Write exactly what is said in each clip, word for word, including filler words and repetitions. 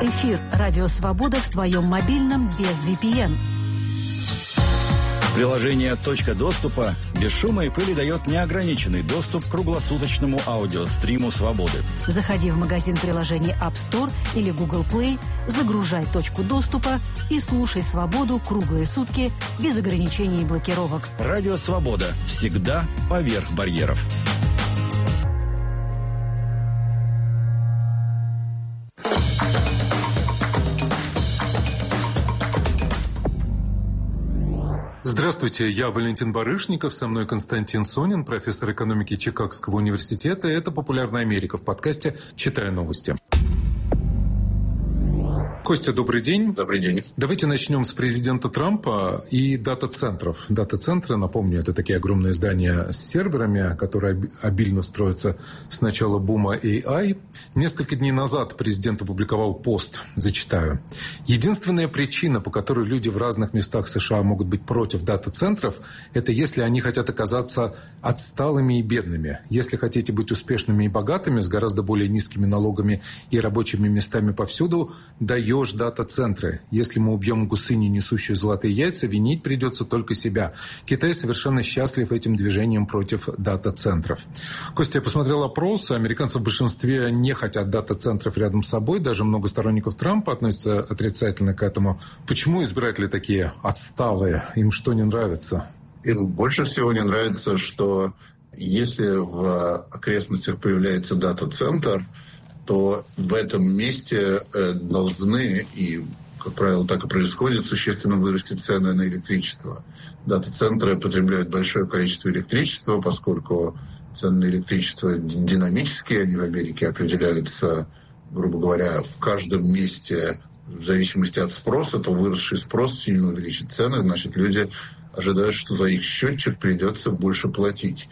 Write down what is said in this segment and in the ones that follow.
Эфир «Радио Свобода» в твоем мобильном без ви пи эн. Приложение «Точка доступа» без шума и пыли дает неограниченный доступ к круглосуточному аудиостриму «Свободы». Заходи в магазин приложений App Store или Google Play, загружай «Точку доступа» и слушай «Свободу» круглые сутки без ограничений и блокировок. Радио «Свобода» всегда поверх барьеров. Здравствуйте, я Валентин Барышников, со мной Константин Сонин, профессор экономики Чикагского университета. Это «Популярная Америка» в подкасте «Читаю новости». Костя, добрый день. Добрый день. Давайте начнем с президента Трампа и дата-центров. Дата-центры, напомню, это такие огромные здания с серверами, которые обильно строятся с начала бума эй ай. Несколько дней назад президент опубликовал пост, зачитаю. Единственная причина, по которой люди в разных местах США могут быть против дата-центров, это если они хотят оказаться отсталыми и бедными. Если хотите быть успешными и богатыми, с гораздо более низкими налогами и рабочими местами повсюду, даете дата-центры. Если мы убьем гусыню, несущую золотые яйца, винить придется только себя. Китай совершенно счастлив этим движением против дата-центров. Костя, я посмотрел опрос. Американцы в большинстве не хотят дата-центров рядом с собой. Даже много сторонников Трампа относятся отрицательно к этому. Почему избиратели такие отсталые? Им что не нравится? Им больше всего не нравится, что если в окрестностях появляется дата-центр, то в этом месте должны, и, как правило, так и происходит, существенно вырасти цены на электричество. Дата-центры потребляют большое количество электричества, поскольку цены на электричество динамические, они в Америке определяются, грубо говоря, в каждом месте в зависимости от спроса, то выросший спрос сильно увеличит цены, значит, люди ожидают, что за их счетчик придется больше платить.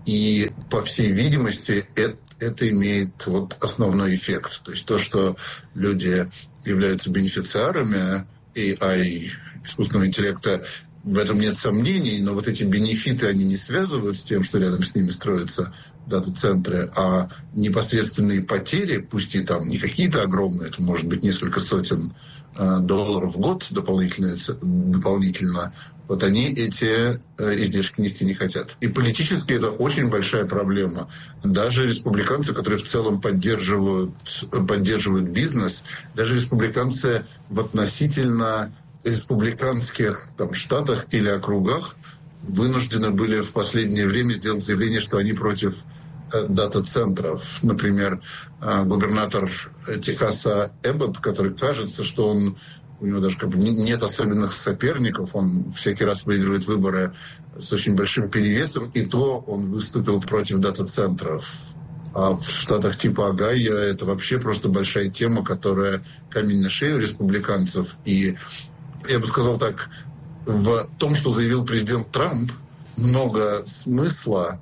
И, по всей видимости, это это имеет вот основной эффект. То есть то, что люди являются бенефициарами эй ай, искусственного интеллекта, в этом нет сомнений, но вот эти бенефиты, они не связывают с тем, что рядом с ними строятся дата-центры, а непосредственные потери, пусть и там не какие-то огромные, это может быть несколько сотен э, долларов в год дополнительно, дополнительно, вот они эти э, издержки нести не хотят. И политически это очень большая проблема. Даже республиканцы, которые в целом поддерживают, поддерживают бизнес, даже республиканцы в относительно республиканских там, штатах или округах вынуждены были в последнее время сделать заявление, что они против э, дата-центров. Например, э, губернатор Техаса Эббот, который кажется, что он у него даже как бы нет особенных соперников, он всякий раз выигрывает выборы с очень большим перевесом, и то он выступил против дата-центров. А в штатах типа Огайо это вообще просто большая тема, которая камень на шею республиканцев. И я бы сказал так, в том, что заявил президент Трамп, много смысла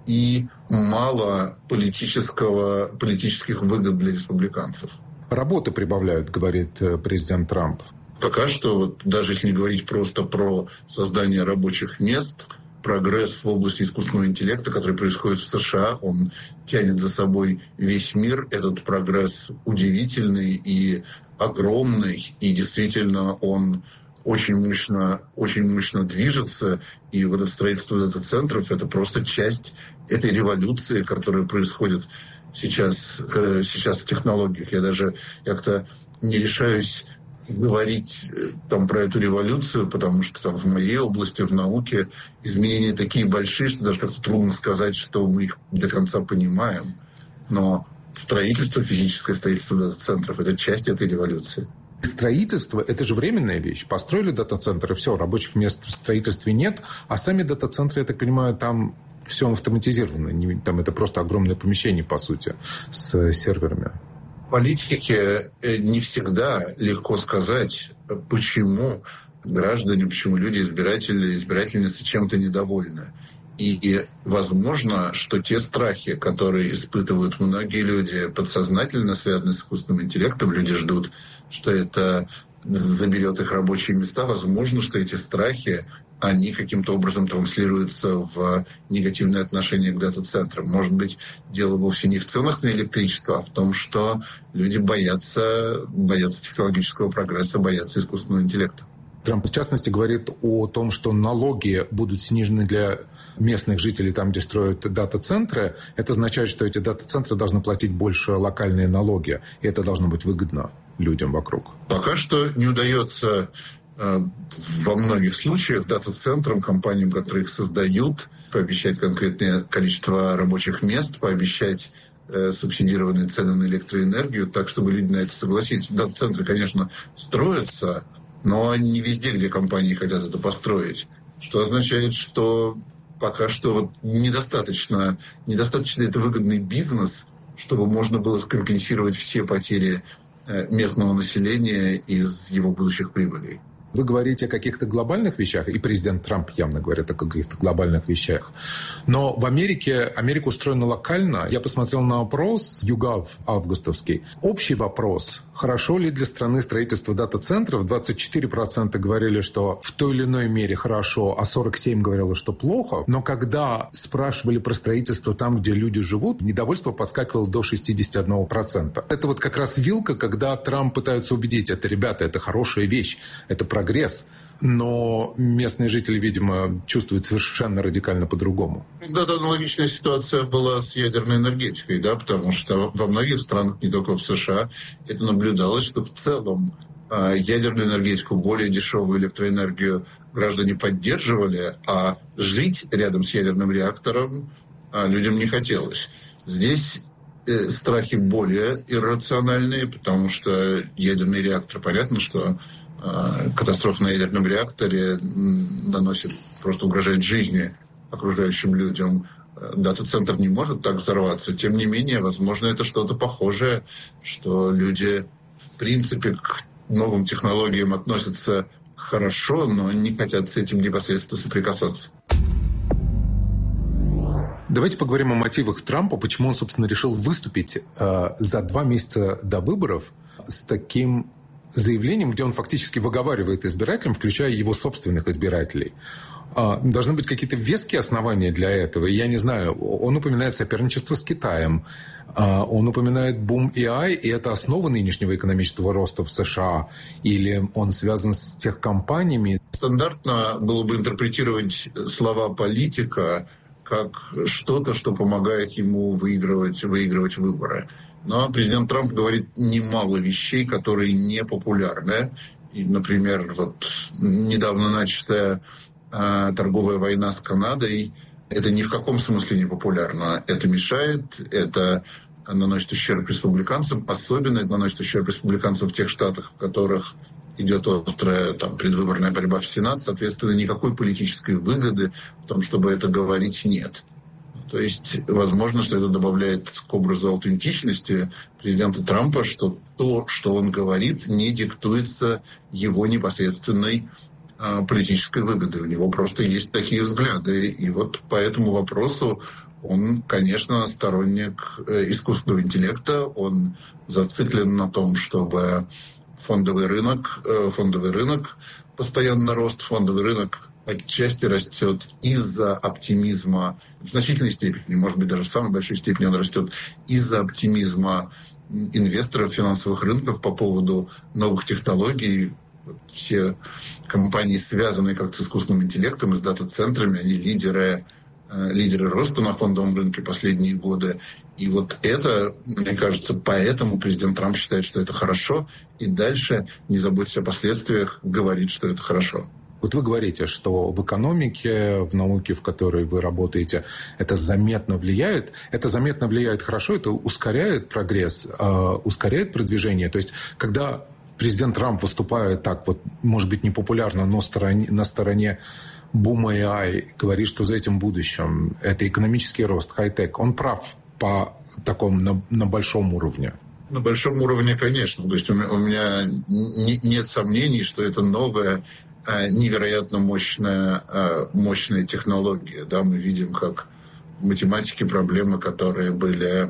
и мало политического, политических выгод для республиканцев. Работы прибавляют, говорит президент Трамп. Пока что, вот, даже если не говорить просто про создание рабочих мест, прогресс в области искусственного интеллекта, который происходит в США, он тянет за собой весь мир. Этот прогресс удивительный и огромный, и действительно он очень мощно, очень мощно движется. И вот это строительство дата-центров – это просто часть этой революции, которая происходит сейчас, э, сейчас в технологиях. Я даже как-то не решаюсь говорить там про эту революцию, потому что там в моей области, в науке, изменения такие большие, что даже как-то трудно сказать, что мы их до конца понимаем. Но строительство, физическое строительство дата-центров – это часть этой революции. Строительство – это же временная вещь. Построили дата-центр, и все, рабочих мест в строительстве нет. А сами дата-центры, я так понимаю, там все автоматизировано. Там это просто огромное помещение, по сути, с серверами. В политике не всегда легко сказать, почему граждане, почему люди, избиратели, избирательницы чем-то недовольны. И возможно, что те страхи, которые испытывают многие люди, подсознательно связаны с искусственным интеллектом, люди ждут, что это заберет их рабочие места. Возможно, что эти страхи они каким-то образом транслируются в негативное отношение к дата-центрам. Может быть, дело вовсе не в ценах на электричество, а в том, что люди боятся, боятся технологического прогресса, боятся искусственного интеллекта. Трамп, в частности, говорит о том, что налоги будут снижены для местных жителей там, где строят дата-центры. Это означает, что эти дата-центры должны платить больше локальные налоги, и это должно быть выгодно людям вокруг. Пока что не удается э, во многих случаях дата-центрам, компаниям, которые их создают, пообещать конкретное количество рабочих мест, пообещать э, субсидированные цены на электроэнергию, так, чтобы люди на это согласились. Дата-центры, конечно, строятся, но не везде, где компании хотят это построить. Что означает, что пока что вот недостаточно, недостаточно это выгодный бизнес, чтобы можно было скомпенсировать все потери местного населения из его будущих прибылей. Вы говорите о каких-то глобальных вещах, и президент Трамп явно говорит о каких-то глобальных вещах. Но в Америке, Америка устроена локально. Я посмотрел на опрос YouGov августовский. Общий вопрос, хорошо ли для страны строительство дата-центров, двадцать четыре процента говорили, что в той или иной мере хорошо, а сорок семь процентов говорило, что плохо. Но когда спрашивали про строительство там, где люди живут, недовольство подскакивало до шестьдесят один процент. Это вот как раз вилка, когда Трамп пытается убедить, это, ребята, это хорошая вещь, это прогресс. прогресс, но местные жители, видимо, чувствуют совершенно радикально по-другому. Да, аналогичная ситуация была с ядерной энергетикой, да, потому что во многих странах, не только в США, это наблюдалось, что в целом ядерную энергетику, более дешевую электроэнергию граждане поддерживали, а жить рядом с ядерным реактором людям не хотелось. Здесь страхи более иррациональные, потому что ядерный реактор, понятно, что катастрофа на ядерном реакторе наносит, просто угрожает жизни окружающим людям. Дата-центр не может так взорваться. Тем не менее, возможно, это что-то похожее, что люди, в принципе, к новым технологиям относятся хорошо, но не хотят с этим непосредственно соприкасаться. Давайте поговорим о мотивах Трампа, почему он, собственно, решил выступить э, за два месяца до выборов с таким заявлением, где он фактически выговаривает избирателям, включая его собственных избирателей. Должны быть какие-то веские основания для этого. Я не знаю, он упоминает соперничество с Китаем, он упоминает бум эй ай, и это основа нынешнего экономического роста в США, или он связан с техкомпаниями. Стандартно было бы интерпретировать слова политика как что-то, что помогает ему выигрывать, выигрывать выборы. Но президент Трамп говорит немало вещей, которые не популярны. И, например, вот недавно начатая э, торговая война с Канадой, это ни в каком смысле не популярно. Это мешает, это наносит ущерб республиканцам, особенно это наносит ущерб республиканцам в тех штатах, в которых идет острая там, предвыборная борьба в Сенат. Соответственно, никакой политической выгоды в том, чтобы это говорить, нет. То есть, возможно, что это добавляет к образу аутентичности президента Трампа, что то, что он говорит, не диктуется его непосредственной а, политической выгодой. У него просто есть такие взгляды. И вот по этому вопросу он, конечно, сторонник э, искусственного интеллекта. Он зациклен на том, чтобы фондовый рынок, э, фондовый рынок постоянно рост, фондовый рынок отчасти растет из-за оптимизма, в значительной степени, может быть, даже в самой большой степени он растет из-за оптимизма инвесторов финансовых рынков по поводу новых технологий. Все компании, связанные как-то с искусственным интеллектом и с дата-центрами, они лидеры, лидеры роста на фондовом рынке последние годы. И вот это, мне кажется, поэтому президент Трамп считает, что это хорошо, и дальше, не заботясь о последствиях, говорит, что это хорошо. Вот вы говорите, что в экономике, в науке, в которой вы работаете, это заметно влияет. Это заметно влияет хорошо, это ускоряет прогресс, э, ускоряет продвижение. То есть, когда президент Трамп выступает так, вот, может быть, непопулярно, но стороне, на стороне бума эй ай, говорит, что за этим будущем, это экономический рост, хай-тек, он прав по такому, на, на большом уровне. На большом уровне, конечно. То есть у меня, у меня не, нет сомнений, что это новая, невероятно мощная, мощная технология. Да, мы видим, как в математике проблемы, которые были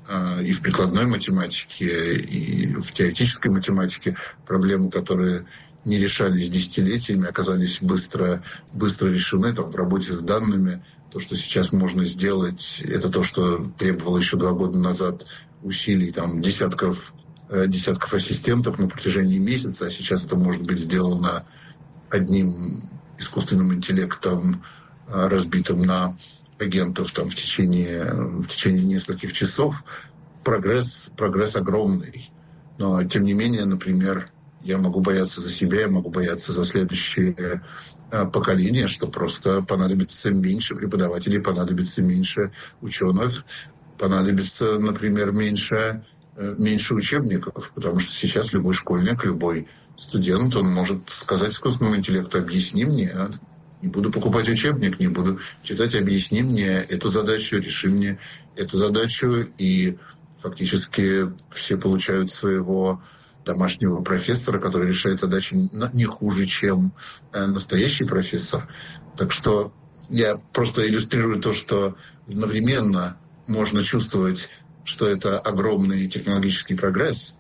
и в прикладной математике, и в теоретической математике, проблемы, которые не решались десятилетиями, оказались быстро, быстро решены там, в работе с данными. То, что сейчас можно сделать, это то, что требовало еще два года назад усилий там, десятков, э, десятков ассистентов на протяжении месяца, а сейчас это может быть сделано одним искусственным интеллектом, э, разбитым на агентов там, в, течение, в течение нескольких часов. Прогресс, прогресс огромный. Но, тем не менее, например, я могу бояться за себя, я могу бояться за следующее поколение, что просто понадобится меньше преподавателей, понадобится меньше ученых, понадобится, например, меньше, меньше учебников, потому что сейчас любой школьник, любой студент, он может сказать искусственному интеллекту: объясни мне, не буду покупать учебник, не буду читать, объясни мне эту задачу, реши мне эту задачу, и фактически все получают своего домашнего профессора, который решает задачи не хуже, чем настоящий профессор. Так что я просто иллюстрирую то, что одновременно можно чувствовать, что это огромный технологический прогресс,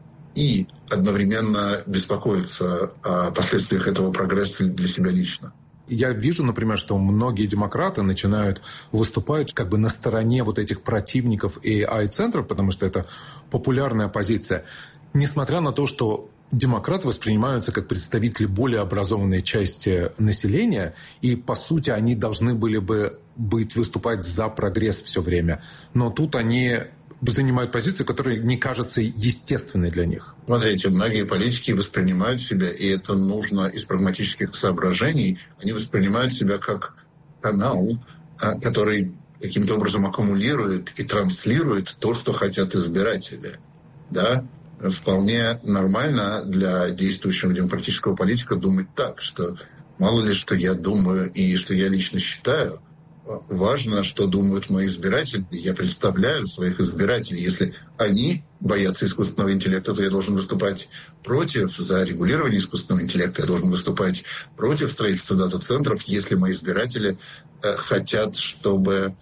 и одновременно беспокоиться о последствиях этого прогресса для себя лично. Я вижу, например, что многие демократы начинают выступать как бы на стороне вот этих противников эй ай-центров, потому что это популярная позиция. Несмотря на то, что демократы воспринимаются как представители более образованной части населения, и, по сути, они должны были бы быть, выступать за прогресс все время. Но тут они занимают позицию, которая не кажется естественной для них. Смотрите, многие политики воспринимают себя, и это нужно из прагматических соображений, они воспринимают себя как канал, который каким-то образом аккумулирует и транслирует то, что хотят избиратели. Да? Вполне нормально для действующего демократического политика думать так, что мало ли, что я думаю и что я лично считаю, важно, что думают мои избиратели. Я представляю своих избирателей. Если они боятся искусственного интеллекта, то я должен выступать против за регулирование искусственного интеллекта. Я должен выступать против строительства дата-центров, если мои избиратели э, хотят, чтобы,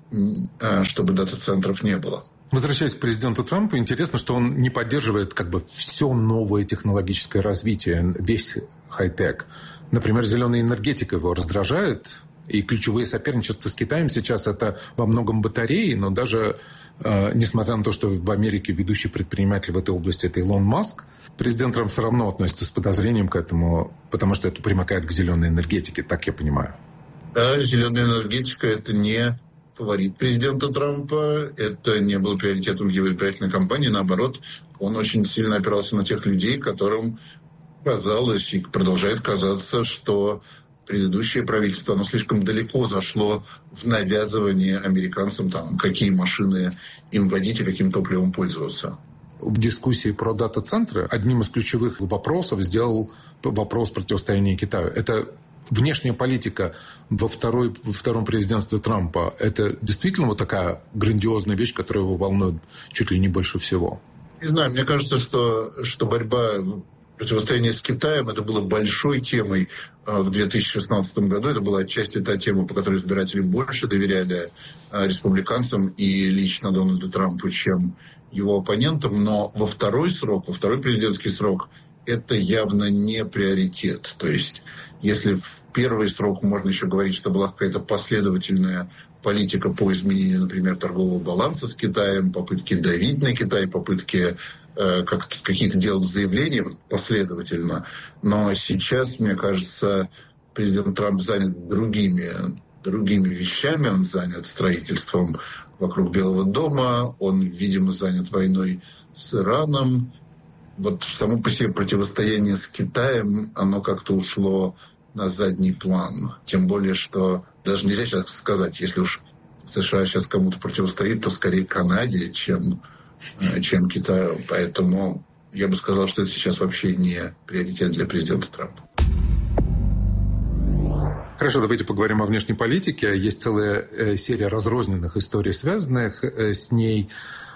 э, чтобы дата-центров не было. Возвращаясь к президенту Трампу, интересно, что он не поддерживает как бы все новое технологическое развитие, весь хай-тек. Например, зеленая энергетика его раздражает, и ключевые соперничества с Китаем сейчас это во многом батареи, но даже э, несмотря на то, что в Америке ведущий предприниматель в этой области это Илон Маск, президент Трамп все равно относится с подозрением к этому, потому что это примыкает к зеленой энергетике, так я понимаю. Да, зеленая энергетика – это не фаворит президента Трампа, это не было приоритетом его избирательной кампании, наоборот, он очень сильно опирался на тех людей, которым казалось и продолжает казаться, что предыдущее правительство, оно слишком далеко зашло в навязывание американцам, там, какие машины им водить и каким топливом пользоваться. В дискуссии про дата-центры одним из ключевых вопросов сделал вопрос противостояния Китаю. Это внешняя политика во, второй, во втором президентстве Трампа. Это действительно вот такая грандиозная вещь, которая его волнует чуть ли не больше всего? Не знаю, мне кажется, что, что борьба... Противостояние с Китаем, это было большой темой в две тысячи шестнадцатом году. Это была отчасти та тема, по которой избиратели больше доверяли республиканцам и лично Дональду Трампу, чем его оппонентам. Но во второй срок, во второй президентский срок, это явно не приоритет. То есть, если в первый срок можно еще говорить, что была какая-то последовательная политика по изменению, например, торгового баланса с Китаем, попытки давить на Китай, попытки как какие-то делать заявления последовательно. Но сейчас, мне кажется, президент Трамп занят другими, другими вещами. Он занят строительством вокруг Белого дома. Он, видимо, занят войной с Ираном. Вот само по себе противостояние с Китаем, оно как-то ушло на задний план. Тем более, что даже нельзя сейчас сказать, если уж США сейчас кому-то противостоит, то скорее Канаде, чем... чем Китаю. Поэтому я бы сказал, что это сейчас вообще не приоритет для президента Трампа. Хорошо, давайте поговорим о внешней политике. Есть целая серия разрозненных историй, связанных с ней.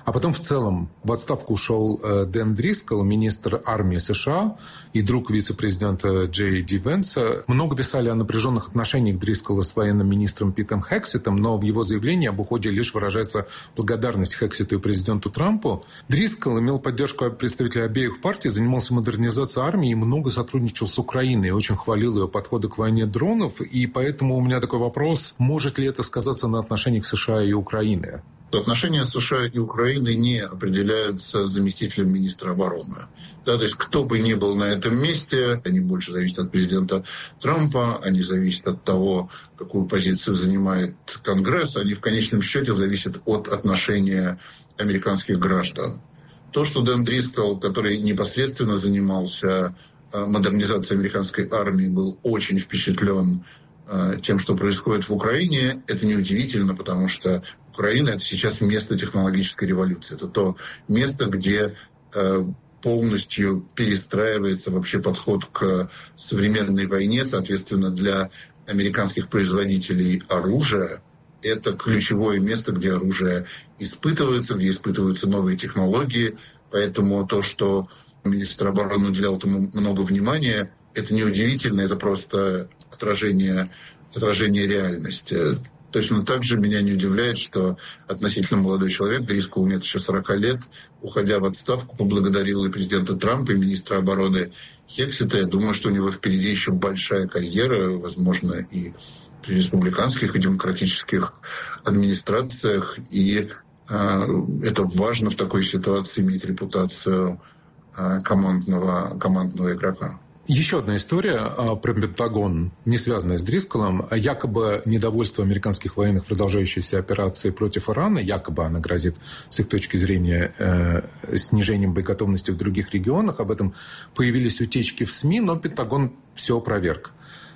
А потом в целом в отставку ушел Дэн Дрискл, министр армии США и друг вице-президента Джей Ди Венса. Много писали о напряженных отношениях Дрискла с военным министром Питом Хексетом, но в его заявлении об уходе лишь выражается благодарность Хексету и президенту Трампу. Дрискл имел поддержку представителей обеих партий, занимался модернизацией армии и много сотрудничал с Украиной, очень хвалил ее подходы к войне дронов. И поэтому у меня такой вопрос, может ли это сказаться на отношениях США и Украины? Отношения США и Украины не определяются заместителем министра обороны. Да, то есть кто бы ни был на этом месте, они больше зависят от президента Трампа, они зависят от того, какую позицию занимает Конгресс, они в конечном счете зависят от отношения американских граждан. То, что Дэн Дрискл, который непосредственно занимался модернизацией американской армии, был очень впечатлен тем, что происходит в Украине, это неудивительно, потому что Украина – это сейчас место технологической революции. Это то место, где э, полностью перестраивается вообще подход к современной войне. Соответственно, для американских производителей оружия это ключевое место, где оружие испытывается, где испытываются новые технологии. Поэтому то, что министр обороны уделял этому много внимания, это неудивительно, это просто отражение, отражение реальности. Точно так же меня не удивляет, что относительно молодой человек, Дрисклу нет еще сорока лет, уходя в отставку, поблагодарил и президента Трампа, и министра обороны Хексета. Я думаю, что у него впереди еще большая карьера, возможно, и при республиканских и демократических администрациях. И э, это важно в такой ситуации иметь репутацию э, командного, командного игрока. Еще одна история про Пентагон, не связанная с Дрисклом. Якобы недовольство американских военных продолжающейся операции против Ирана, якобы она грозит, с их точки зрения, э, снижением боеготовности в других регионах. Об этом появились утечки в СМИ, но Пентагон все опроверг.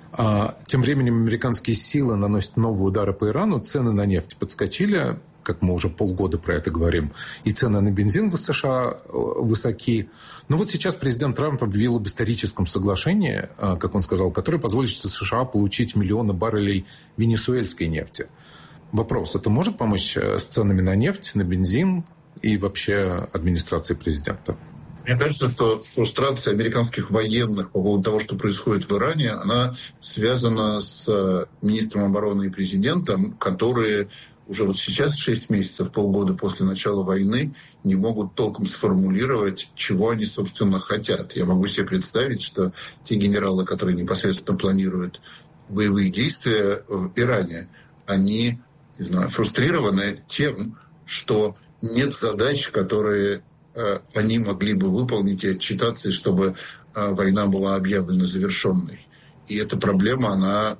А, тем временем американские силы наносят новые удары по Ирану, цены на нефть подскочили, как мы уже полгода про это говорим, и цены на бензин в США высоки. Но вот сейчас президент Трамп объявил об историческом соглашении, как он сказал, которое позволит США получить миллионы баррелей венесуэльской нефти. Вопрос, это может помочь с ценами на нефть, на бензин и вообще администрации президента? Мне кажется, что фрустрация американских военных по поводу того, что происходит в Иране, она связана с министром обороны и президентом, которые уже вот сейчас, шесть месяцев, полгода после начала войны, не могут толком сформулировать, чего они, собственно, хотят. Я могу себе представить, что те генералы, которые непосредственно планируют боевые действия в Иране, они, не знаю, фрустрированы тем, что нет задач, которые э, они могли бы выполнить и отчитаться, чтобы э, война была объявлена завершенной. И эта проблема, она,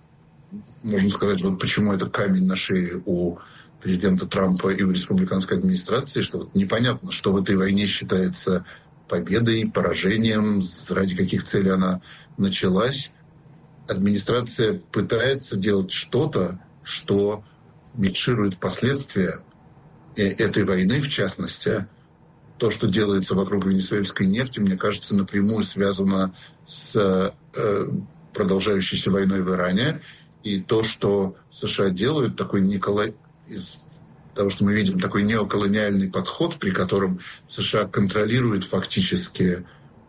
можно сказать, вот почему это камень на шее у президента Трампа и у республиканской администрации, что вот непонятно, что в этой войне считается победой, поражением, ради каких целей она началась. Администрация пытается делать что-то, что микширует последствия этой войны, в частности. То, что делается вокруг венесуэльской нефти, мне кажется, напрямую связано с э, продолжающейся войной в Иране. И то, что США делают, такой неколо... из того, что мы видим, такой неоколониальный подход, при котором США контролируют фактически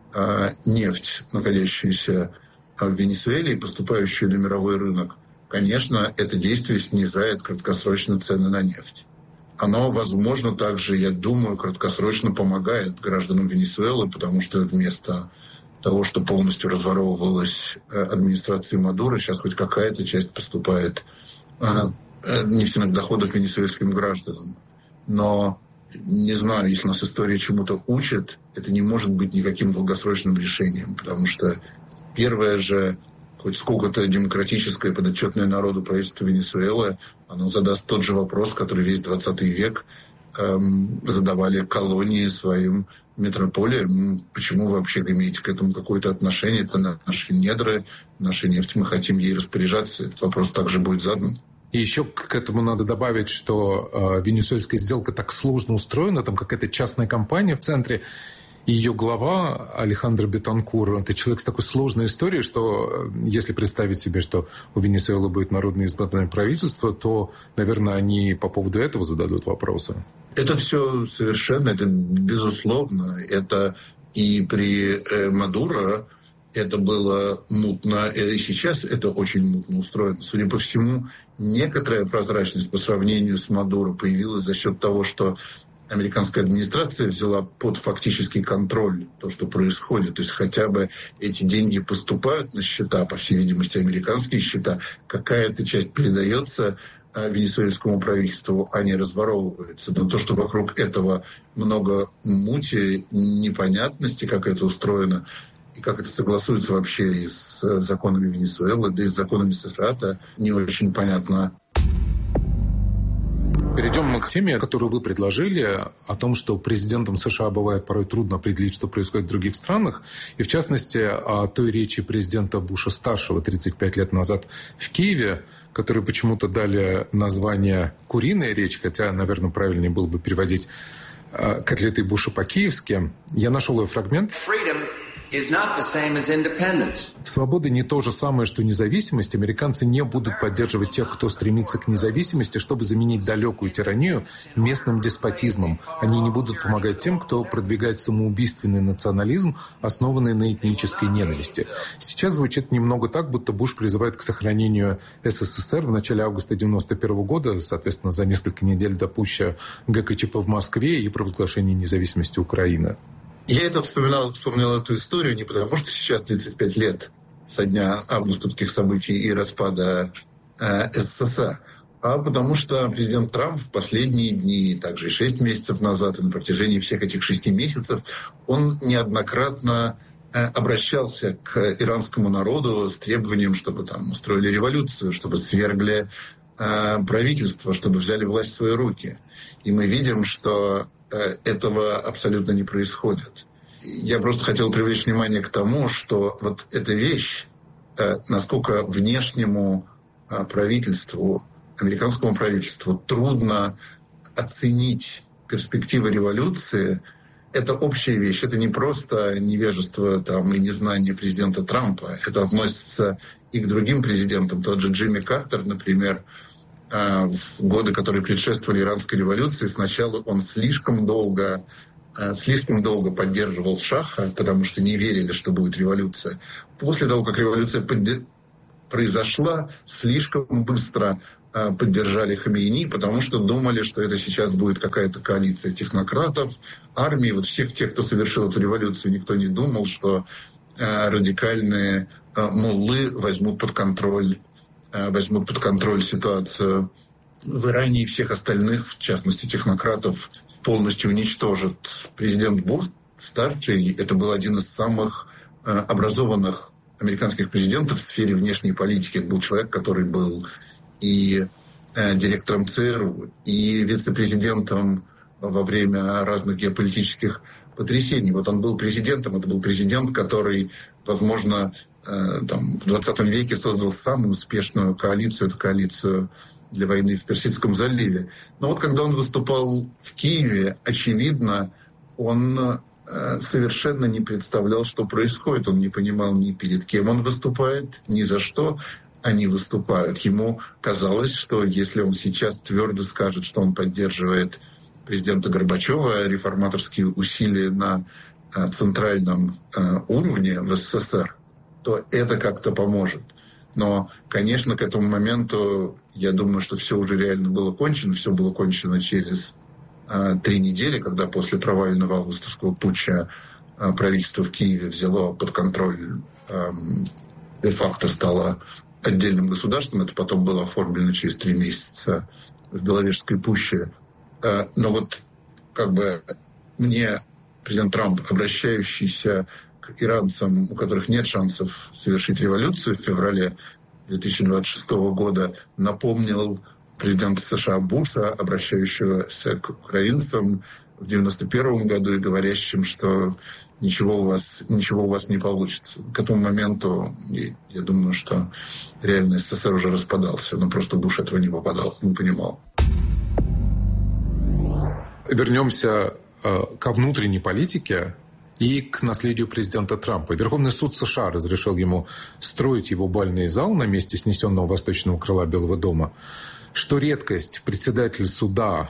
э, нефть, находящуюся в Венесуэле и поступающую на мировой рынок, конечно, это действие снижает краткосрочно цены на нефть. Оно, возможно, также, я думаю, краткосрочно помогает гражданам Венесуэлы, потому что вместо того, что полностью разворовывалась администрация Мадуро, сейчас хоть какая-то часть поступает э, нефтяных доходов венесуэльским гражданам. Но не знаю, если нас история чему-то учит, это не может быть никаким долгосрочным решением, потому что первое же, хоть сколько-то демократическое, подотчетное народу правительство Венесуэлы, оно задаст тот же вопрос, который весь двадцатый век эм, задавали колонии своим метрополиям. Почему вы вообще имеете к этому какое-то отношение? Это наши недры, наша нефть, мы хотим ей распоряжаться. Этот вопрос также будет задан. И еще к этому надо добавить, что э, венесуэльская сделка так сложно устроена, там какая-то частная компания в центре. Ее глава Алехандро Бетанкур – это человек с такой сложной историей, что если представить себе, что у Венесуэлы будет народное избранное правительство, то, наверное, они по поводу этого зададут вопросы. Это все совершенно, это безусловно. Это и при э, Мадуро это было мутно, и сейчас это очень мутно устроено. Судя по всему, некоторая прозрачность по сравнению с Мадуро появилась за счет того, что американская администрация взяла под фактический контроль то, что происходит. То есть хотя бы эти деньги поступают на счета, по всей видимости, американские счета, какая-то часть передается венесуэльскому правительству, а не разворовывается. Но то, что вокруг этого много мути, непонятности, как это устроено, и как это согласуется вообще и с законами Венесуэлы, да и с законами США, это не очень понятно. Перейдем к теме, которую вы предложили, о том, что президентам США бывает порой трудно определить, что происходит в других странах. И в частности, о той речи президента Буша-старшего тридцать пять лет назад в Киеве, которой почему-то дали название «Куриная речь», хотя, наверное, правильнее было бы переводить «Котлеты Буша по-киевски». Я нашел ее фрагмент. Свобода не то же самое, что независимость. Американцы не будут поддерживать тех, кто стремится к независимости, чтобы заменить далекую тиранию местным деспотизмом. Они не будут помогать тем, кто продвигает самоубийственный национализм, основанный на этнической ненависти. Сейчас звучит немного так, будто Буш призывает к сохранению СССР в начале августа девяносто первого года, соответственно, за несколько недель до путча ГКЧП в Москве и провозглашения независимости Украины. Я это вспоминал, вспомнил эту историю не потому, что сейчас тридцать пять лет со дня августовских событий и распада э, СССР, а потому что президент Трамп в последние дни, также и шесть месяцев назад, и на протяжении всех этих шести месяцев, он неоднократно э, обращался к иранскому народу с требованием, чтобы там устроили революцию, чтобы свергли э, правительство, чтобы взяли власть в свои руки. И мы видим, что этого абсолютно не происходит. Я просто хотел привлечь внимание к тому, что вот эта вещь, насколько внешнему правительству, американскому правительству трудно оценить перспективы революции, это общая вещь. Это не просто невежество там, и незнание президента Трампа. Это относится и к другим президентам. Тот же Джимми Картер, например, в годы, которые предшествовали иранской революции, сначала он слишком долго, слишком долго поддерживал Шаха, потому что не верили, что будет революция. После того, как революция подде- произошла, слишком быстро поддержали Хамейни, потому что думали, что это сейчас будет какая-то коалиция технократов, армии, вот всех тех, кто совершил эту революцию. Никто не думал, что радикальные муллы возьмут под контроль возьмут под контроль ситуацию в Иране и всех остальных, в частности технократов, полностью уничтожит. Президент Буш старший, это был один из самых образованных американских президентов в сфере внешней политики. Это был человек, который был и директором ЦРУ, и вице-президентом во время разных геополитических потрясений. Вот он был президентом, это был президент, который, возможно, там, в двадцатом веке создал самую успешную коалицию, эту коалицию для войны в Персидском заливе. Но вот когда он выступал в Киеве, очевидно, он совершенно не представлял, что происходит. Он не понимал ни перед кем он выступает, ни за что они выступают. Ему казалось, что если он сейчас твердо скажет, что он поддерживает президента Горбачева, реформаторские усилия на центральном уровне в СССР, то это как-то поможет. Но, конечно, к этому моменту, я думаю, что все уже реально было кончено. Все было кончено через э, три недели, когда после провального августовского путча э, правительство в Киеве взяло под контроль, э, де-факто стало отдельным государством. Это потом было оформлено через три месяца в Беловежской пуще. Э, но вот как бы мне президент Трамп, обращающийся к иранцам, у которых нет шансов совершить революцию в феврале две тысячи двадцать шестого года, напомнил президента США Буша, обращающегося к украинцам в девяносто первом году и говорящим, что ничего у вас, ничего у вас не получится. К этому моменту, я думаю, что реально СССР уже распадался, но просто Буш этого не попадал, не понимал. Вернемся э, ко внутренней политике. и к наследию президента Трампа. Верховный суд США разрешил ему строить его бальный зал на месте снесенного восточного крыла Белого дома. Что редкость, председатель суда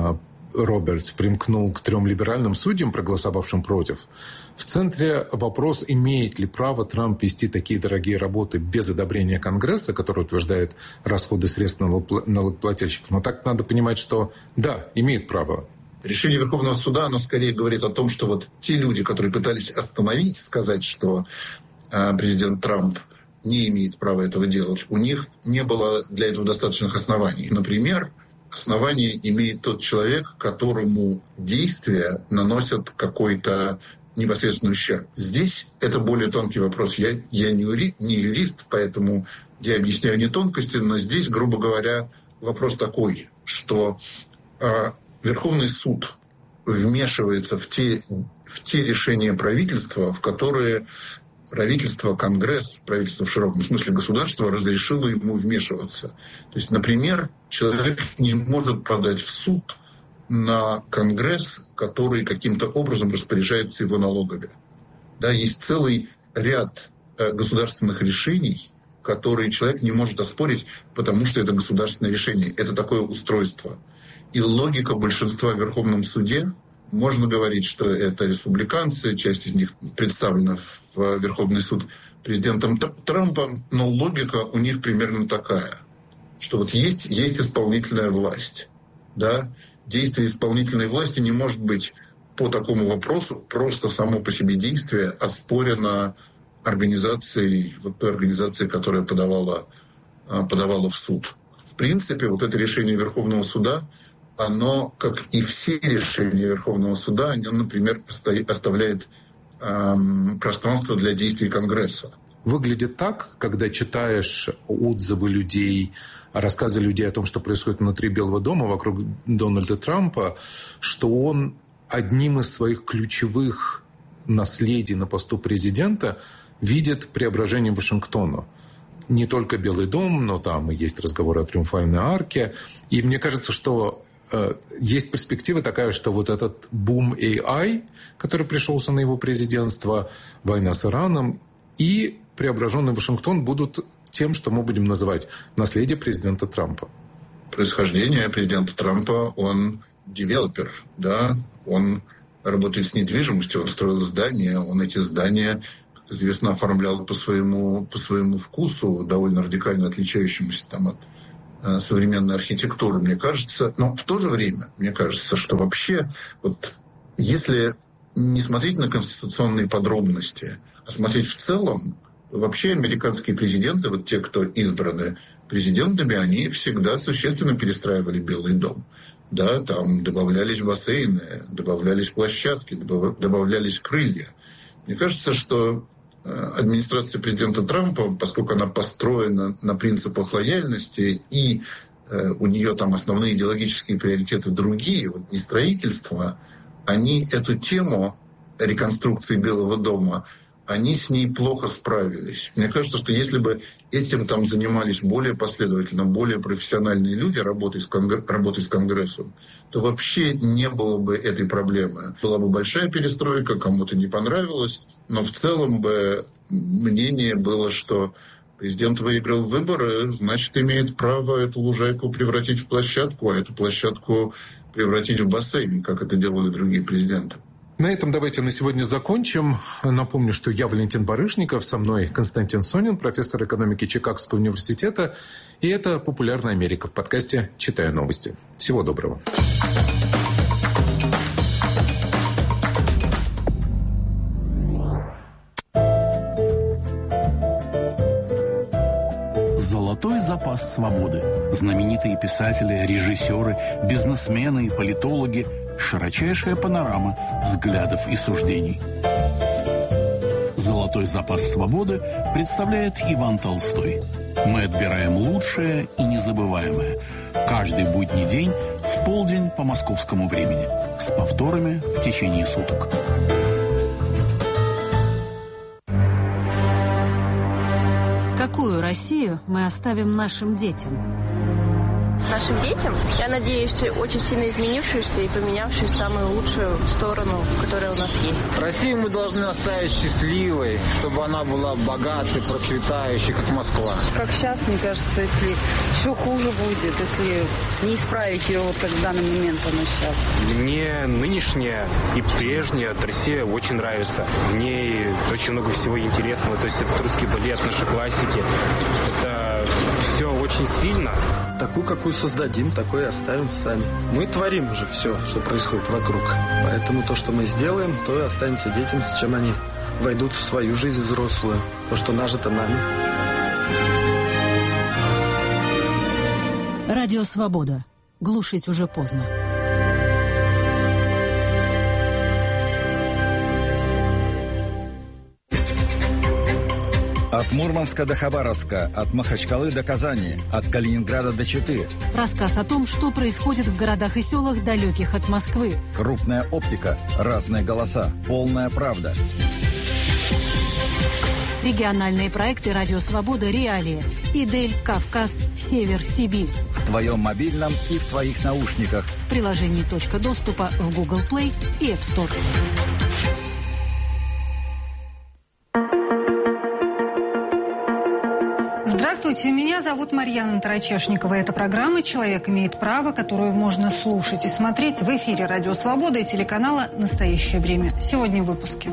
Робертс примкнул к трем либеральным судьям, проголосовавшим против. В центре вопрос, имеет ли право Трамп вести такие дорогие работы без одобрения Конгресса, который утверждает расходы средств налогоплательщиков. Но так надо понимать, что да, имеет право. Решение Верховного суда, оно скорее говорит о том, что вот те люди, которые пытались остановить, сказать, что э, президент Трамп не имеет права этого делать, у них не было для этого достаточных оснований. Например, основание имеет тот человек, которому действия наносят какой-то непосредственный ущерб. Здесь это более тонкий вопрос. Я, я не, юри, не юрист, поэтому я объясняю не тонкости, но здесь, грубо говоря, вопрос такой, что э, Верховный суд вмешивается в те, в те решения правительства, в которые правительство, Конгресс, правительство в широком смысле государства разрешило ему вмешиваться. То есть, например, человек не может подать в суд на Конгресс, который каким-то образом распоряжается его налогами. Да, есть целый ряд государственных решений, которые человек не может оспорить, потому что это государственное решение. Это такое устройство. И логика большинства в Верховном суде, можно говорить, что это республиканцы, часть из них представлена в Верховный суд президентом Трампом, но логика у них примерно такая, что вот есть, есть исполнительная власть, да, действие исполнительной власти не может быть по такому вопросу просто само по себе действие оспорено организацией, вот той организацией, которая подавала, подавала в суд. В принципе, вот это решение Верховного суда, оно, как и все решения Верховного суда, оно, например, оставляет эм, пространство для действий Конгресса. Выглядит так, когда читаешь отзывы людей, рассказы людей о том, что происходит внутри Белого дома, вокруг Дональда Трампа, что он одним из своих ключевых наследий на посту президента видит преображение Вашингтона. Не только Белый дом, но там и есть разговоры о Триумфальной арке. И мне кажется, что э, есть перспектива такая, что вот этот бум эй ай, который пришелся на его президентство, война с Ираном и преображенный Вашингтон будут тем, что мы будем называть наследие президента Трампа. Происхождение президента Трампа, он девелопер, да, он работает с недвижимостью, он строил здания, он эти здания, как известно, оформлял по своему, по своему вкусу, довольно радикально отличающемуся там от э, современной архитектуры, мне кажется. Но в то же время, мне кажется, что вообще, вот если не смотреть на конституционные подробности, а смотреть в целом, вообще американские президенты, вот те, кто избраны президентами, они всегда существенно перестраивали Белый дом. Да, там добавлялись бассейны, добавлялись площадки, добавлялись крылья. Мне кажется, что администрация президента Трампа, поскольку она построена на принципах лояльности и э, у нее там основные идеологические приоритеты другие, вот не строительство, они эту тему реконструкции Белого дома, они с ней плохо справились. Мне кажется, что если бы этим там занимались более последовательно, более профессиональные люди, работая с, конгр... работая с Конгрессом, то вообще не было бы этой проблемы. Была бы большая перестройка, кому-то не понравилось, но в целом бы мнение было, что президент выиграл выборы, значит, имеет право эту лужайку превратить в площадку, а эту площадку превратить в бассейн, как это делали другие президенты. На этом давайте на сегодня закончим. Напомню, что я Валентин Барышников, со мной Константин Сонин, профессор экономики Чикагского университета. И это «Популярная Америка» в подкасте «Читаю новости». Всего доброго. Золотой запас свободы. Знаменитые писатели, режиссеры, бизнесмены и политологи – широчайшая панорама взглядов и суждений. «Золотой запас свободы» представляет Иван Толстой. Мы отбираем лучшее и незабываемое. Каждый будний день в полдень по московскому времени. С повторами в течение суток. Какую Россию мы оставим нашим детям? Наша нашим детям. Я надеюсь, очень сильно изменившуюся и поменявшуюся в самую лучшую сторону, которая у нас есть. Россию мы должны оставить счастливой, чтобы она была богатой, процветающей, как Москва. Как сейчас, мне кажется, если еще хуже будет, если не исправить ее, вот как в данный момент она сейчас. Мне нынешняя и прежняя Россия очень нравится. В ней очень много всего интересного. То есть это русский балет, наши классики. Это все очень сильно. Такую, какую создадим, такой и оставим сами. Мы творим же все, что происходит вокруг. Поэтому то, что мы сделаем, то и останется детям, с чем они войдут в свою жизнь взрослую. То, что нажито нами. Радио «Свобода». Глушить уже поздно. От Мурманска до Хабаровска, от Махачкалы до Казани, от Калининграда до Читы. Рассказ о том, что происходит в городах и селах, далеких от Москвы. Крупная оптика, разные голоса, полная правда. Региональные проекты «Радио Свобода», «Реалии», «Идель», «Кавказ», «Север», «Сибирь». В твоем мобильном и в твоих наушниках. В приложении «Точка доступа» в Google Play и App Store. Здравствуйте, меня зовут Марьяна Тарачешникова. Это программа «Человек имеет право», которую можно слушать и смотреть в эфире «Радио Свобода» и телеканала «Настоящее время». Сегодня в выпуске.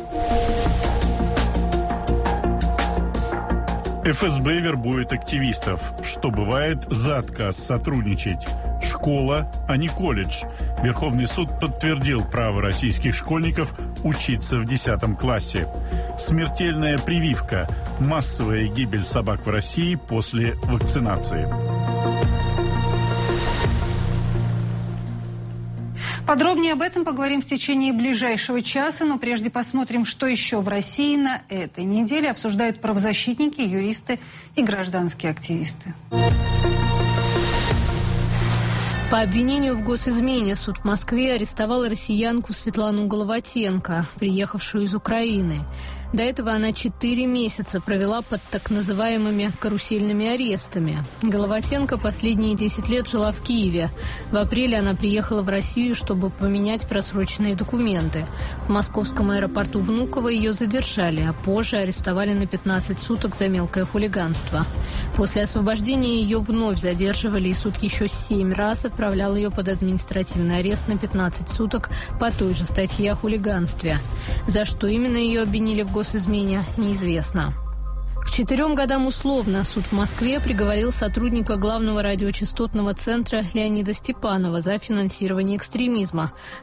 эф эс бэ вербует активистов. Что бывает за отказ сотрудничать? Школа, а не колледж. Верховный суд подтвердил право российских школьников учиться в десятом классе. Смертельная прививка. Массовая гибель собак в России после вакцинации. Подробнее об этом поговорим в течение ближайшего часа, но прежде посмотрим, что еще в России на этой неделе обсуждают правозащитники, юристы и гражданские активисты. По обвинению в госизмене суд в Москве арестовал россиянку Светлану Головатенко, приехавшую из Украины. До этого она четыре месяца провела под так называемыми карусельными арестами. Головатенко последние десять лет жила в Киеве. В апреле она приехала в Россию, чтобы поменять просроченные документы. В московском аэропорту Внуково ее задержали, а позже арестовали на пятнадцать суток за мелкое хулиганство. После освобождения ее вновь задерживали, и суд еще семь раз отправлял ее под административный арест на пятнадцать суток по той же статье о хулиганстве. За что именно ее обвинили в госизмене, неизвестно. К четырем годам условно суд в Москве приговорил сотрудника главного радиочастотного центра Леонида Степанова за финансирование экстремизма.